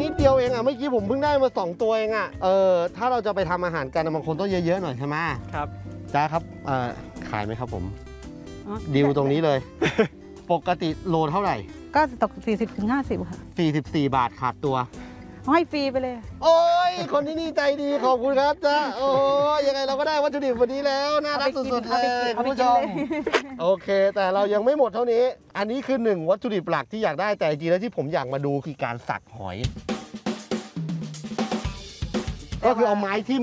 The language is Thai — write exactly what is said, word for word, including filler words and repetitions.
นิดเดียวเองอ่ะเมื่อกี้ผมเพิ่งได้มาสองตัวเองอ่ะเออถ้าเราจะไปทำอาหารกันบางคนต้องเยอะๆหน่อยใช่ไหมครับจ้าครับเอ่อขายไหมครับผมดิวตรงนี้เลย ปกติโลเท่าไหร่ก็ตก สี่สิบถึงห้าสิบ ค่ะสี่สิบสี่บาทขาดตัวให้ฟรีไปเลยโอ้ยคนที่นี่ใจดีขอบคุณครับจ้าโอ้ยยังไงเราก็ได้วัตถุดิบวันนี้แล้วน่ารักสุดๆเลยคุณผู้ชมโอเคแต่เรายังไม่หมดเท่านี้อันนี้คือหนึ่งวัตถุดิบหลักที่อยากได้แต่จริงๆแล้วที่ผมอยากมาดูคือการสักหอยก็คือเอาไม้ทิ่ม